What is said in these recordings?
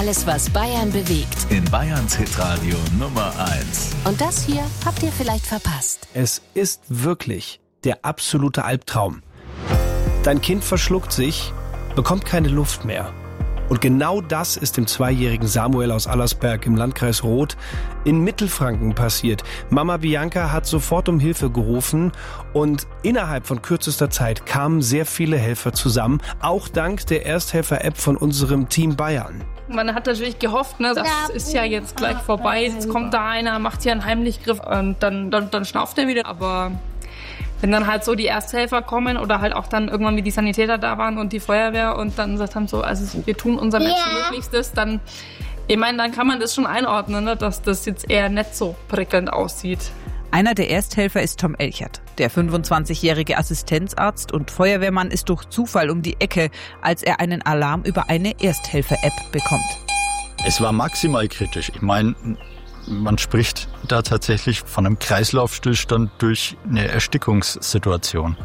Alles, was Bayern bewegt. In Bayerns Hitradio Nummer 1. Und das hier habt ihr vielleicht verpasst. Es ist wirklich der absolute Albtraum. Dein Kind verschluckt sich, bekommt keine Luft mehr. Und genau das ist dem 2-jährigen Samuel aus Allersberg im Landkreis Roth in Mittelfranken passiert. Mama Bianca hat sofort um Hilfe gerufen und innerhalb von kürzester Zeit kamen sehr viele Helfer zusammen, auch dank der Ersthelfer-App von unserem Team Bayern. Man hat natürlich gehofft, das ist ja jetzt gleich vorbei, jetzt kommt da einer, macht hier einen Heimlichgriff und dann schnauft er wieder, aber... Wenn dann halt so die Ersthelfer kommen oder halt auch dann irgendwann wie die Sanitäter da waren und die Feuerwehr und dann gesagt haben, so, also wir tun unser Bestmöglichstes, dann, ich meine, dann kann man das schon einordnen, ne, dass das jetzt eher nicht so prickelnd aussieht. Einer der Ersthelfer ist Tom Elchert. Der 25-jährige Assistenzarzt und Feuerwehrmann ist durch Zufall um die Ecke, als er einen Alarm über eine Ersthelfer-App bekommt. Es war maximal kritisch. Ich meine, man spricht da tatsächlich von einem Kreislaufstillstand durch eine Erstickungssituation.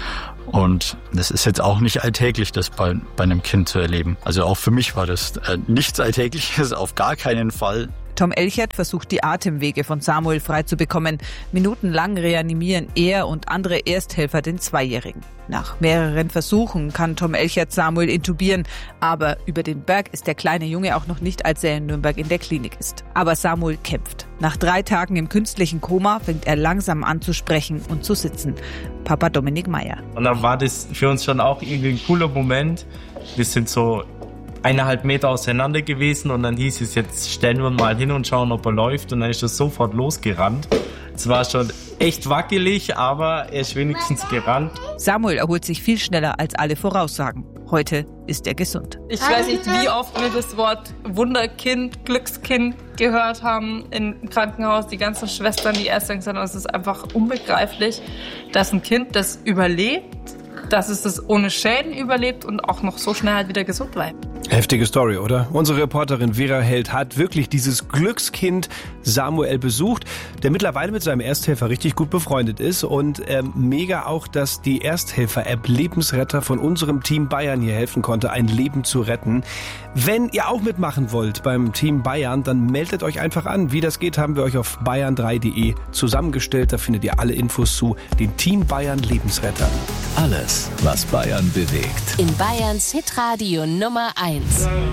Und das ist jetzt auch nicht alltäglich, das bei einem Kind zu erleben. Also auch für mich war das nichts Alltägliches, auf gar keinen Fall. Tom Elchert versucht, die Atemwege von Samuel frei zu bekommen. Minutenlang reanimieren er und andere Ersthelfer den 2-Jährigen. Nach mehreren Versuchen kann Tom Elchert Samuel intubieren. Aber über den Berg ist der kleine Junge auch noch nicht, als er in Nürnberg in der Klinik ist. Aber Samuel kämpft. Nach 3 Tagen im künstlichen Koma fängt er langsam an zu sprechen und zu sitzen. Papa Dominik Meyer. Und dann war das für uns schon auch irgendwie ein cooler Moment. Wir sind so 1,5 Meter auseinander gewesen und dann hieß es, jetzt stellen wir ihn mal hin und schauen, ob er läuft, und dann ist er sofort losgerannt. Es war schon echt wackelig, aber er ist wenigstens gerannt. Samuel erholt sich viel schneller als alle Voraussagen. Heute ist er gesund. Ich weiß nicht, wie oft wir das Wort Wunderkind, Glückskind gehört haben im Krankenhaus. Die ganzen Schwestern, die Ärzte gesagt haben, es ist einfach unbegreiflich, dass ein Kind das überlebt, dass es das ohne Schäden überlebt und auch noch so schnell halt wieder gesund bleibt. Heftige Story, oder? Unsere Reporterin Vera Held hat wirklich dieses Glückskind Samuel besucht, der mittlerweile mit seinem Ersthelfer richtig gut befreundet ist. Und mega auch, dass die Ersthelfer-App Lebensretter von unserem Team Bayern hier helfen konnte, ein Leben zu retten. Wenn ihr auch mitmachen wollt beim Team Bayern, dann meldet euch einfach an. Wie das geht, haben wir euch auf bayern3.de zusammengestellt. Da findet ihr alle Infos zu den Team Bayern Lebensrettern. Alles, was Bayern bewegt. In Bayerns Hitradio Nummer 1.